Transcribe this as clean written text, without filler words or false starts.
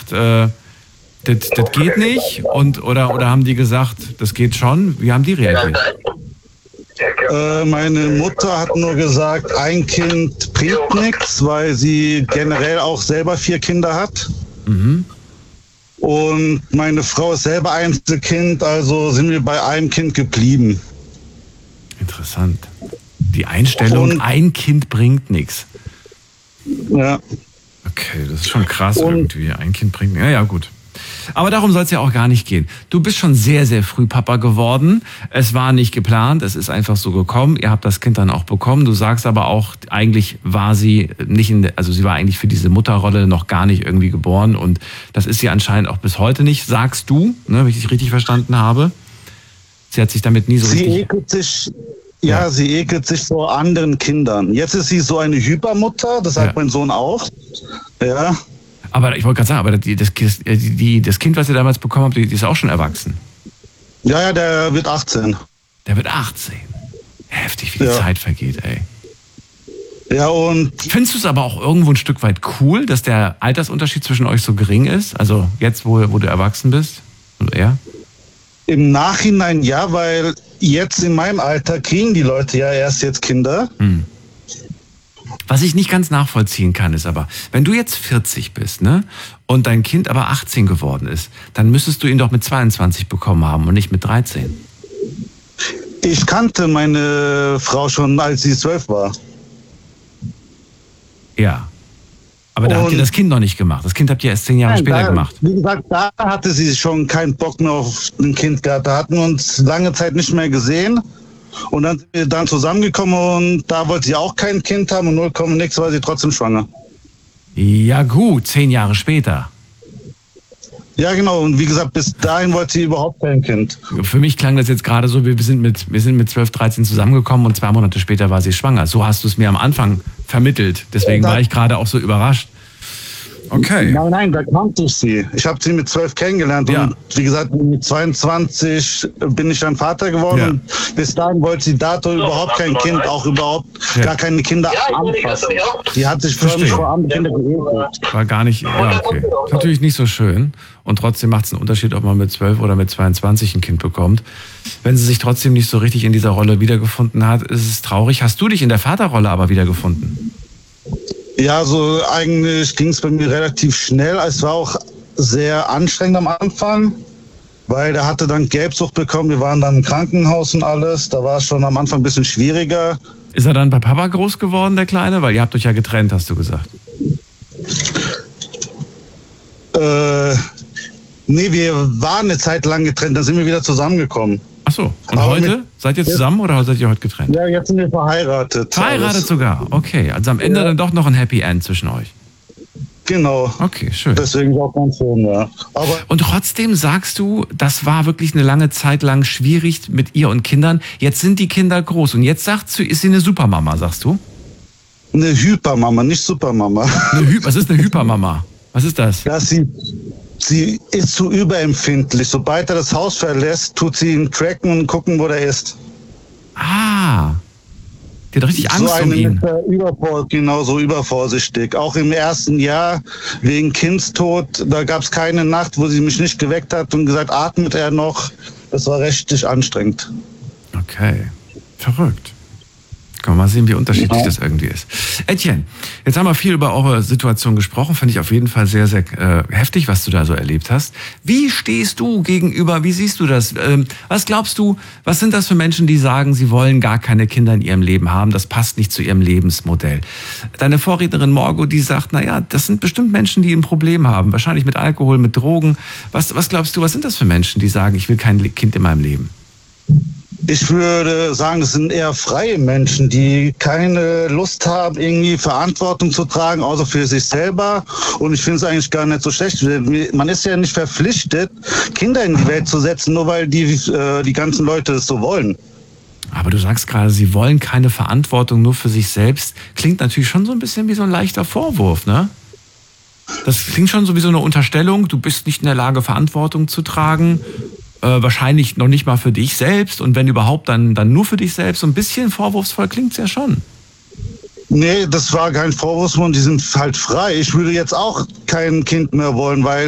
gesagt, das geht nicht? Oder haben die gesagt, das geht schon? Wie haben die reagiert? Meine Mutter hat nur gesagt, ein Kind bringt nichts, weil sie generell auch selber 4 Kinder hat. Mhm. Und meine Frau ist selber Einzelkind, also sind wir bei einem Kind geblieben. Interessant. Die Einstellung, ein Kind bringt nichts. Ja. Okay, das ist schon krass irgendwie. Ein Kind bringt nichts. Ja, gut. Aber darum soll es ja auch gar nicht gehen. Du bist schon sehr, sehr früh Papa geworden. Es war nicht geplant, es ist einfach so gekommen. Ihr habt das Kind dann auch bekommen. Du sagst aber auch, eigentlich war sie nicht sie war eigentlich für diese Mutterrolle noch gar nicht irgendwie geboren. Und das ist sie anscheinend auch bis heute nicht, sagst du, ne, wenn ich dich richtig verstanden habe. Sie hat sich damit nie so richtig... Sie ekelt sich vor anderen Kindern. Jetzt ist sie so eine Hypermutter, das sagt mein Sohn auch. Ja. Aber ich wollte gerade sagen, aber das Kind, was ihr damals bekommen habt, die ist auch schon erwachsen. Ja, der wird 18. Der wird 18. Heftig, wie die Zeit vergeht, ey. Ja, und... Findest du es aber auch irgendwo ein Stück weit cool, dass der Altersunterschied zwischen euch so gering ist? Also jetzt, wo du erwachsen bist? Und er? Im Nachhinein ja, weil jetzt in meinem Alter kriegen die Leute ja erst jetzt Kinder. Was ich nicht ganz nachvollziehen kann, ist aber, wenn du jetzt 40 bist, ne, und dein Kind aber 18 geworden ist, dann müsstest du ihn doch mit 22 bekommen haben und nicht mit 13. Ich kannte meine Frau schon, als sie 12 war. Ja. Aber da habt ihr das Kind noch nicht gemacht. Das Kind habt ihr erst 10 Jahre später gemacht. Wie gesagt, da hatte sie schon keinen Bock mehr auf ein Kind gehabt. Da hatten wir uns lange Zeit nicht mehr gesehen. Und dann sind wir dann zusammengekommen und da wollte sie auch kein Kind haben und 0, nix, war sie trotzdem schwanger. Ja gut, 10 Jahre später. Ja genau, und wie gesagt, bis dahin wollte sie überhaupt kein Kind. Für mich klang das jetzt gerade so, wir sind mit 12, 13 zusammengekommen und 2 Monate später war sie schwanger. So hast du es mir am Anfang vermittelt. Deswegen war ich gerade auch so überrascht. Okay. Nein, da kannte ich sie. Ich habe sie mit 12 kennengelernt und wie gesagt, mit 22 bin ich dann Vater geworden. Und bis dahin wollte sie dato überhaupt kein Kind, auch überhaupt gar keine Kinder anfassen. Die hat sich förmlich vor anderen Kindern geredet. War gar nicht, okay. Ist natürlich nicht so schön und trotzdem macht es einen Unterschied, ob man mit 12 oder mit 22 ein Kind bekommt. Wenn sie sich trotzdem nicht so richtig in dieser Rolle wiedergefunden hat, ist es traurig. Hast du dich in der Vaterrolle aber wiedergefunden? Ja, so eigentlich ging es bei mir relativ schnell. Es war auch sehr anstrengend am Anfang, weil der hatte dann Gelbsucht bekommen. Wir waren dann im Krankenhaus und alles. Da war es schon am Anfang ein bisschen schwieriger. Ist er dann bei Papa groß geworden, der Kleine? Weil ihr habt euch ja getrennt, hast du gesagt. Nee, wir waren eine Zeit lang getrennt. Dann sind wir wieder zusammengekommen. Ach so. Und aber heute? Seid ihr zusammen oder seid ihr heute getrennt? Ja, jetzt sind wir verheiratet. Verheiratet sogar? Okay. Also am Ende dann doch noch ein Happy End zwischen euch. Genau. Okay, schön. Deswegen auch ganz schön, ja. Und trotzdem sagst du, das war wirklich eine lange Zeit lang schwierig mit ihr und Kindern. Jetzt sind die Kinder groß und jetzt ist sie eine Supermama, sagst du? Eine Hypermama, nicht Supermama. Was ist eine Hypermama? Was ist das? Sie ist zu überempfindlich. Sobald er das Haus verlässt, tut sie ihn tracken und gucken, wo der ist. Ah. Die hat richtig Angst um ihn. Genauso übervorsichtig. Auch im ersten Jahr wegen Kindstod, da gab es keine Nacht, wo sie mich nicht geweckt hat und gesagt, atmet er noch. Das war richtig anstrengend. Okay. Verrückt. Können wir mal sehen, wie unterschiedlich das irgendwie ist. Etienne, jetzt haben wir viel über eure Situation gesprochen. Finde ich auf jeden Fall sehr, sehr heftig, was du da so erlebt hast. Wie stehst du gegenüber, wie siehst du das? Was glaubst du, was sind das für Menschen, die sagen, sie wollen gar keine Kinder in ihrem Leben haben? Das passt nicht zu ihrem Lebensmodell. Deine Vorrednerin Morgo, die sagt, naja, das sind bestimmt Menschen, die ein Problem haben. Wahrscheinlich mit Alkohol, mit Drogen. Was glaubst du, was sind das für Menschen, die sagen, ich will kein Kind in meinem Leben? Ich würde sagen, es sind eher freie Menschen, die keine Lust haben, irgendwie Verantwortung zu tragen, außer für sich selber. Und ich finde es eigentlich gar nicht so schlecht. Man ist ja nicht verpflichtet, Kinder in die Welt zu setzen, nur weil die ganzen Leute es so wollen. Aber du sagst gerade, sie wollen keine Verantwortung nur für sich selbst. Klingt natürlich schon so ein bisschen wie so ein leichter Vorwurf, ne? Das klingt schon so wie so eine Unterstellung. Du bist nicht in der Lage, Verantwortung zu tragen. Wahrscheinlich noch nicht mal für dich selbst und wenn überhaupt, dann nur für dich selbst. So ein bisschen vorwurfsvoll klingt's ja schon. Nee, das war kein Vorwurfsmund, die sind halt frei. Ich würde jetzt auch kein Kind mehr wollen, weil